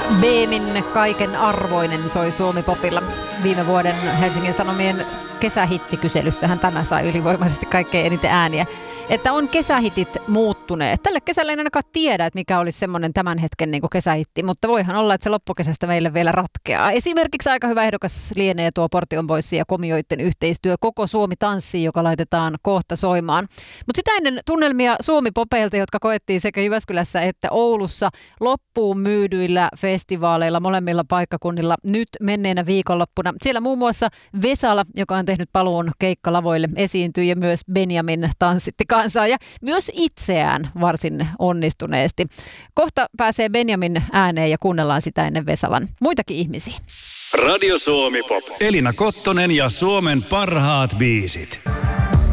Beemin Kaiken arvoinen soi Suomi-popilla. Viime vuoden Helsingin Sanomien kesähittikyselyssähän tämä sai ylivoimaisesti kaikkein eniten ääniä. Että on kesähitit muuttuneet. Tälle kesällä en ainakaan tiedä, että mikä olisi semmoinen tämän hetken niin kuin kesähitti, mutta voihan olla, että se loppukesästä meille vielä ratkeaa. Esimerkiksi aika hyvä ehdokas lienee tuo Portion Boysin ja Komioitten yhteistyö Koko Suomi tanssii, joka laitetaan kohta soimaan. Mutta sitä ennen tunnelmia Suomi-popeilta, jotka koettiin sekä Jyväskylässä että Oulussa loppuun myydyillä festivaaleilla molemmilla paikkakunnilla nyt menneenä viikonloppuna. Siellä muun muassa Vesala, joka on tehnyt paluun keikkalavoille, esiintyi ja myös Benjamin tanssitti kansaa ja myös itseään varsin onnistuneesti. Kohta pääsee Benjamin ääneen ja kuunnellaan sitä ennen Vesalan muitakin ihmisiä. Radio Suomi Pop. Elina Kottonen ja Suomen parhaat biisit.